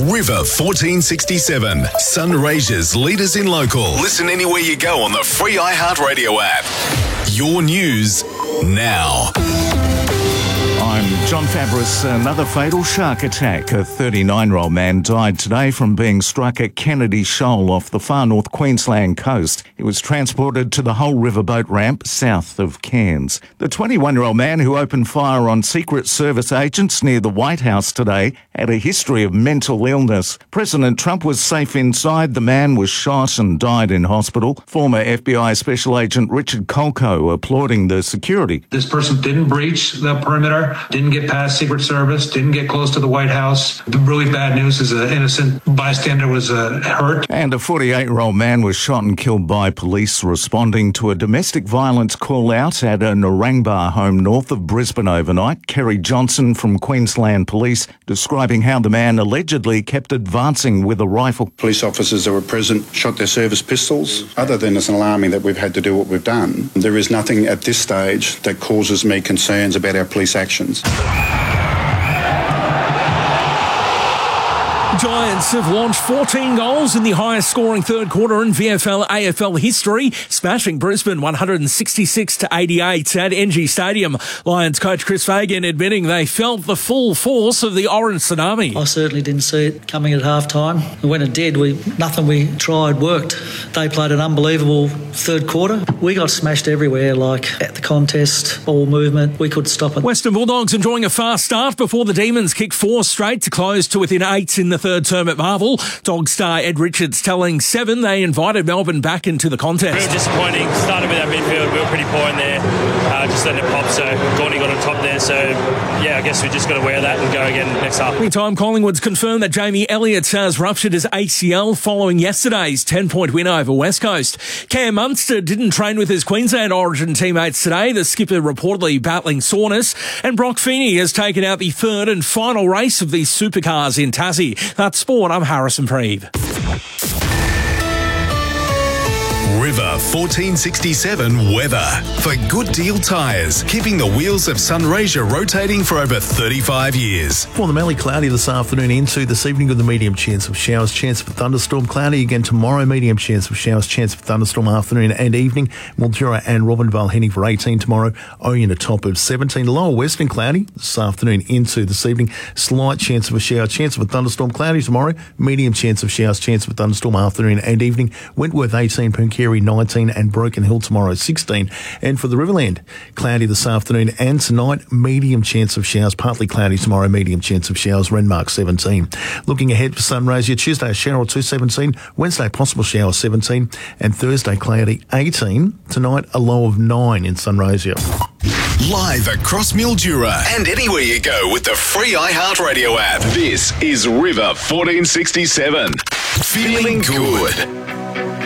River 1467, Sunraysia's leaders in local. Listen anywhere you go on the free iHeartRadio app. Your news now. I'm John Fabris. Another fatal shark attack. A 39-year-old man died today from being struck at Kennedy Shoal off the far north Queensland coast. He was transported to the Hull River boat ramp south of Cairns. The 21-year-old man who opened fire on Secret Service agents near the White House today had a history of mental illness. President Trump was safe inside. The man was shot and died in hospital. Former FBI Special Agent Richard Kolko applauding the security. This person didn't breach the perimeter, didn't get past Secret Service, didn't get close to the White House. The really bad news is an innocent bystander was hurt. And a 48-year-old man was shot and killed by police responding to a domestic violence call-out at a Narangba home north of Brisbane overnight. Kerry Johnson from Queensland Police describing how the man allegedly kept advancing with a rifle. Police officers that were present shot their service pistols. Other than it's alarming that we've had to do what we've done, there is nothing at this stage that causes me concerns about our police actions. Giants have launched 14 goals in the highest scoring third quarter in VFL AFL history, smashing Brisbane 166-88 at NG Stadium. Lions coach Chris Fagan admitting they felt the full force of the Orange Tsunami. I certainly didn't see it coming at half-time. When it did, nothing we tried worked. They played an unbelievable third quarter. We got smashed everywhere, like at the contest, ball movement. We couldn't stop it. Western Bulldogs enjoying a fast start before the Demons kick 4 straight to close to within 8 in the third term at Marvel. Dog star Ed Richards telling 7 they invited Melbourne back into the contest. Real disappointing. Started with our midfield. We were pretty poor in there. Just letting it pop. So Gordy got on top there. So yeah, I guess we just got to wear that and go again next half. Meantime, Collingwood's confirmed that Jamie Elliott has ruptured his ACL following yesterday's 10-point win over West Coast. Cam Munster didn't train with his Queensland Origin teammates today. The skipper reportedly battling soreness. And Brock Feeney has taken out the third and final race of these supercars in Tassie. That's sport. I'm Harrison Preeve. River 1467 weather. For Good Deal Tyres, keeping the wheels of Sunraysia rotating for over 35 years. For the Mallee, cloudy this afternoon into this evening with a medium chance of showers, chance of thunderstorm. Cloudy again tomorrow, medium chance of showers, chance of thunderstorm afternoon and evening. Mildura and Robinvale heading for 18 tomorrow. Oyen a top of 17. Lower Western cloudy this afternoon into this evening. Slight chance of a shower, chance of a thunderstorm. Cloudy tomorrow, medium chance of showers, chance of a thunderstorm afternoon and evening. Wentworth 18, Punkerry 19 and Broken Hill tomorrow 16. And for the Riverland, cloudy this afternoon and tonight, medium chance of showers, partly cloudy tomorrow, medium chance of showers, Renmark 17. Looking ahead for Sunraysia, Tuesday a shower or 2 17, Wednesday possible shower 17 and Thursday cloudy 18. Tonight a low of 9 in Sunraysia. Live across Mildura and anywhere you go with the free iHeartRadio app. This is River 1467. Feeling good.